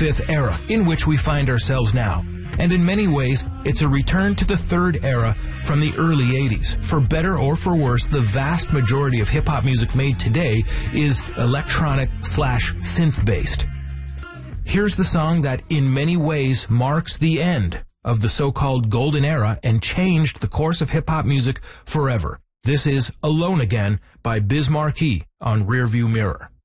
fifth era in which we find ourselves now. And in many ways, it's a return to the third era from the early 80s. For better or for worse, the vast majority of hip-hop music made today is electronic/synth-based. Here's the song that in many ways marks the end of the so-called golden era and changed the course of hip-hop music forever. This is Alone Again by Biz Markie on Rearview Mirror.